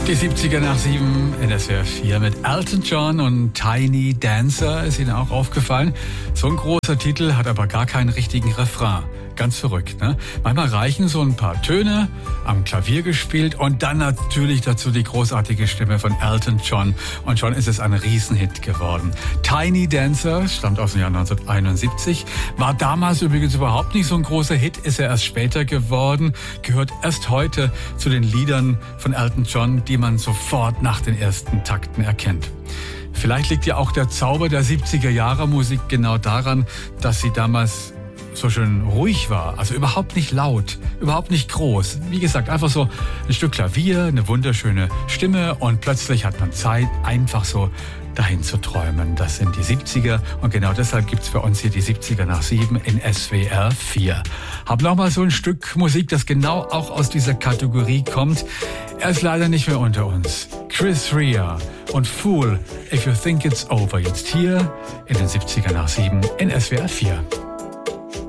Die 70er nach 7 in SWR 4 mit Elton John und Tiny Dancer. Ist Ihnen auch aufgefallen? So ein großer Titel hat aber gar keinen richtigen Refrain. Ganz verrückt, ne? Manchmal reichen so ein paar Töne, am Klavier gespielt und dann natürlich dazu die großartige Stimme von Elton John. Und schon ist es ein Riesenhit geworden. Tiny Dancer stammt aus dem Jahr 1971, war damals übrigens überhaupt nicht so ein großer Hit, ist er erst später geworden, gehört erst heute zu den Liedern von Elton John, die man sofort nach den ersten Takten erkennt. Vielleicht liegt ja auch der Zauber der 70er Jahre Musik genau daran, dass sie damals so schön ruhig war, also überhaupt nicht laut, überhaupt nicht groß. Wie gesagt, einfach so ein Stück Klavier, eine wunderschöne Stimme und plötzlich hat man Zeit, einfach so dahin zu träumen. Das sind die 70er und genau deshalb gibt's für uns hier die 70er nach 7 in SWR 4. Hab noch mal so ein Stück Musik, das genau auch aus dieser Kategorie kommt. Er ist leider nicht mehr unter uns. Chris Rea und Fool, If You Think It's Over. Jetzt hier in den 70er nach 7 in SWR 4.